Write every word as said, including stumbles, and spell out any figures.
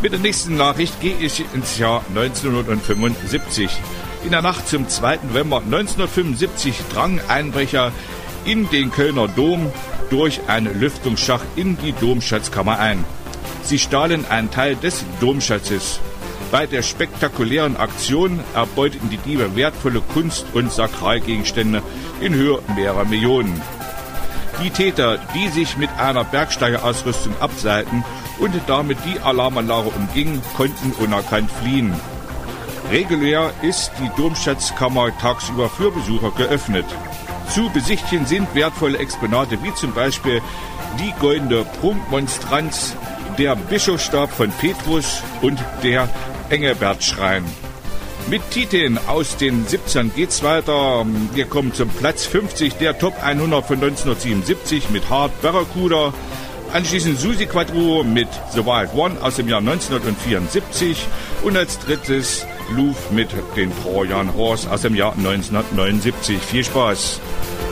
Mit der nächsten Nachricht gehe ich ins Jahr neunzehnhundertfünfundsiebzig. In der Nacht zum zweiten November neunzehnhundertfünfundsiebzig drangen Einbrecher in den Kölner Dom durch einen Lüftungsschacht in die Domschatzkammer ein. Sie stahlen einen Teil des Domschatzes. Bei der spektakulären Aktion erbeuteten die Diebe wertvolle Kunst- und Sakralgegenstände in Höhe mehrerer Millionen. Die Täter, die sich mit einer Bergsteigerausrüstung abseilten und damit die Alarmanlage umgingen, konnten unerkannt fliehen. Regulär ist die Domschatzkammer tagsüber für Besucher geöffnet. Zu besichtigen sind wertvolle Exponate wie zum Beispiel die goldene Prunkmonstranz, der Bischofsstab von Petrus und der Engelbertschrein. Mit Titeln aus den siebzigern geht's weiter. Wir kommen zum Platz fünfzig der Top hundert von neunzehnhundertsiebenundsiebzig mit Hard Barracuda. Anschließend Susi Quattro mit The Wild One aus dem Jahr neunzehnhundertvierundsiebzig. Und als drittes Louvre mit den Trojan Horse aus dem Jahr neunzehnhundertneunundsiebzig. Viel Spaß!